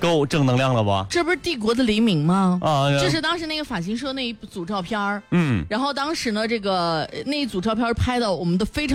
够正能量了不？ 这不是帝国的黎明吗？ 啊， 这是当时那个法新社那一组照片嗯， 然后当时呢，那一组照片拍的我们都非常。